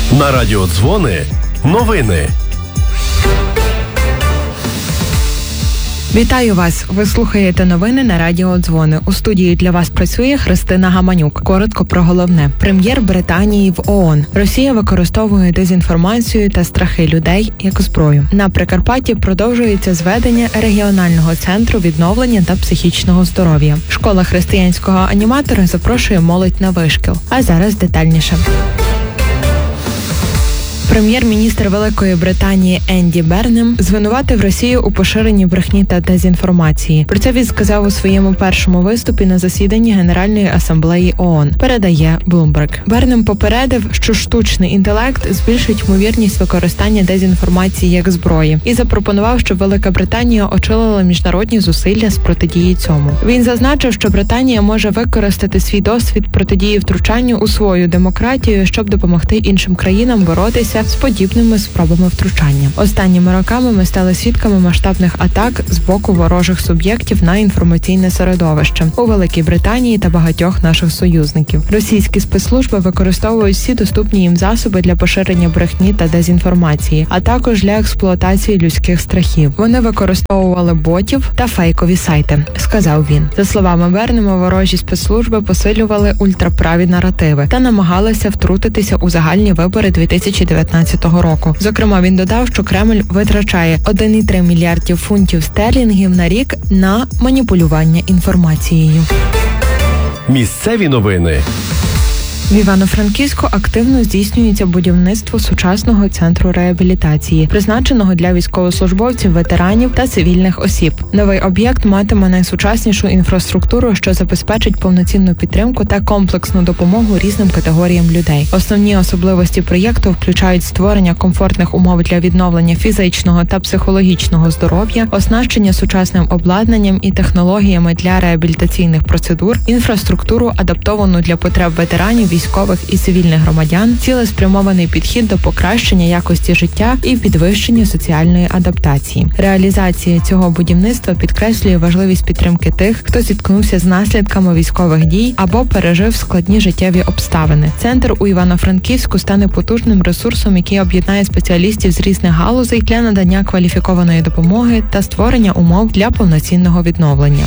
На радіо Дзвони новини. Вітаю вас! Ви слухаєте новини на радіо Дзвони. У студії для вас працює Христина Гаманюк. Коротко про головне. Прем'єр Британії в ООН. Росія використовує дезінформацію та страхи людей як зброю. На Прикарпатті продовжується зведення регіонального центру відновлення та психічного здоров'я. Школа християнського аніматора запрошує молодь на вишкіл. А зараз детальніше. Прем'єр-міністр Великої Британії Енді Бернем звинуватив Росію у поширенні брехні та дезінформації. Про це він сказав у своєму першому виступі на засіданні Генеральної асамблеї ООН. Передає Bloomberg. Бернем попередив, що штучний інтелект збільшить ймовірність використання дезінформації як зброї і запропонував, щоб Велика Британія очолила міжнародні зусилля з протидії цьому. Він зазначив, що Британія може використати свій досвід протидії втручанню у свою демократію, щоб допомогти іншим країнам боротися з подібними спробами втручання. Останніми роками ми стали свідками масштабних атак з боку ворожих суб'єктів на інформаційне середовище у Великій Британії та багатьох наших союзників. Російські спецслужби використовують всі доступні їм засоби для поширення брехні та дезінформації, а також для експлуатації людських страхів. Вони використовували ботів та фейкові сайти, сказав він. За словами Бернема, ворожі спецслужби посилювали ультраправі наративи та намагалися втрутитися у загальні вибори 2019 року. Зокрема, він додав, що Кремль витрачає 1,3 мільярдів фунтів стерлінгів на рік на маніпулювання інформацією. Місцеві новини. В Івано-Франківську активно здійснюється будівництво сучасного центру реабілітації, призначеного для військовослужбовців, ветеранів та цивільних осіб. Новий об'єкт матиме найсучаснішу інфраструктуру, що забезпечить повноцінну підтримку та комплексну допомогу різним категоріям людей. Основні особливості проєкту включають створення комфортних умов для відновлення фізичного та психологічного здоров'я, оснащення сучасним обладнанням і технологіями для реабілітаційних процедур, інфраструктуру, адаптовану для потреб ветеранів, військових і цивільних громадян, цілеспрямований підхід до покращення якості життя і підвищення соціальної адаптації. Реалізація цього будівництва підкреслює важливість підтримки тих, хто зіткнувся з наслідками військових дій або пережив складні життєві обставини. Центр у Івано-Франківську стане потужним ресурсом, який об'єднає спеціалістів з різних галузей для надання кваліфікованої допомоги та створення умов для повноцінного відновлення.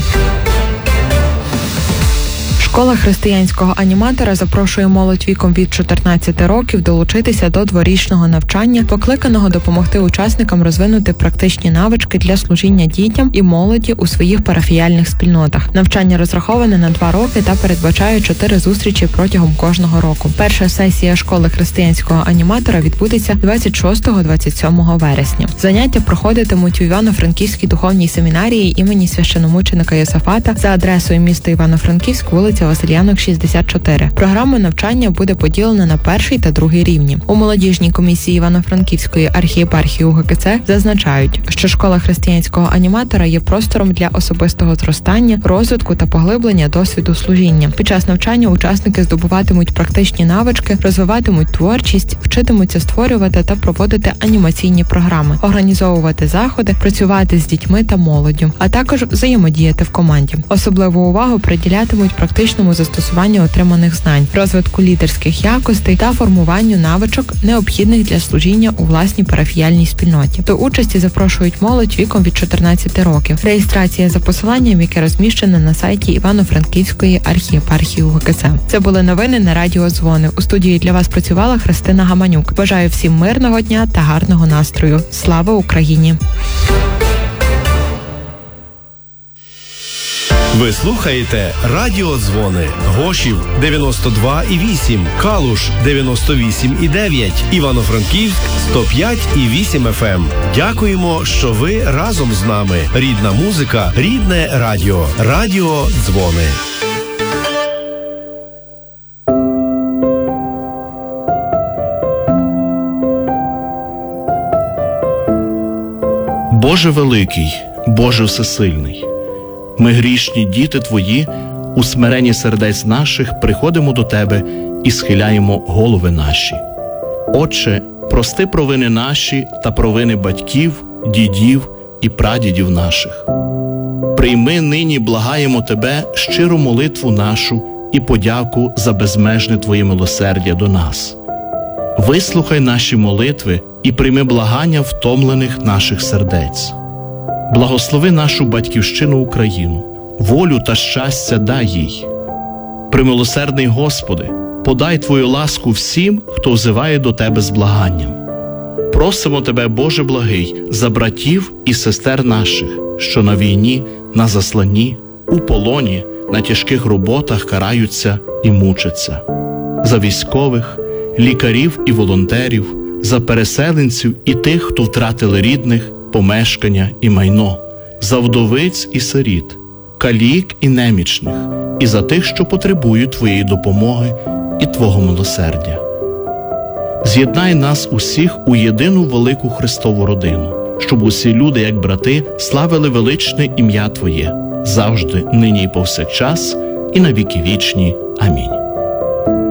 Школа християнського аніматора запрошує молодь віком від 14 років долучитися до дворічного навчання, покликаного допомогти учасникам розвинути практичні навички для служіння дітям і молоді у своїх парафіяльних спільнотах. Навчання розраховане на 2 роки та передбачає 4 зустрічі протягом кожного року. Перша сесія школи християнського аніматора відбудеться 26-27 вересня. Заняття проходитимуть у Івано-Франківській духовній семінарії імені священомученика Йосафата за адресою міста Івано-Франківськ, вулиця Васильянок, 64. Програма навчання буде поділена на перший та другий рівні. У молодіжній комісії Івано-Франківської архієпархії УГКЦ зазначають, що школа християнського аніматора є простором для особистого зростання, розвитку та поглиблення досвіду служіння. Під час навчання учасники здобуватимуть практичні навички, розвиватимуть творчість, вчитимуться створювати та проводити анімаційні програми, організовувати заходи, працювати з дітьми та молоддю, а також взаємодіяти в команді. Особливу увагу приділятимуть практичному застосуванню отриманих знань, розвитку лідерських якостей та формуванню навичок, необхідних для служіння у власній парафіяльній спільноті. До участі запрошують молодь віком від 14 років. Реєстрація за посиланням, яке розміщене на сайті Івано-Франківської архієпархії УГКЦ. Це були новини на радіо Дзвони. У студії для вас працювала Христина Гаманюк. Бажаю всім мирного дня та гарного настрою. Слава Україні! Ви слухаєте Радіо Дзвони. Гошів 92,8, Калуш 98,9, Івано-Франківськ 105,8 FM. Дякуємо, що ви разом з нами. Рідна музика, рідне радіо. Радіо Дзвони. Боже великий, Боже всесильний, ми грішні діти Твої, у смиренні сердець наших приходимо до Тебе і схиляємо голови наші. Отче, прости провини наші та провини батьків, дідів і прадідів наших. Прийми нині, благаємо Тебе, щиру молитву нашу і подяку за безмежне Твоє милосердя до нас. Вислухай наші молитви і прийми благання втомлених наших сердець. Благослови нашу батьківщину Україну, волю та щастя дай їй. Премилосердний Господи, подай Твою ласку всім, хто взиває до Тебе з благанням. Просимо Тебе, Боже благий, за братів і сестер наших, що на війні, на засланні, у полоні, на тяжких роботах караються і мучаться. За військових, лікарів і волонтерів, за переселенців і тих, хто втратили рідних, помешкання і майно, за вдовиць і сиріт, калік і немічних, і за тих, що потребують Твоєї допомоги і Твого милосердя. З'єднай нас усіх у єдину велику Христову родину, щоб усі люди, як брати, славили величне ім'я Твоє, завжди, нині і повсякчас, і на віки вічні. Амінь.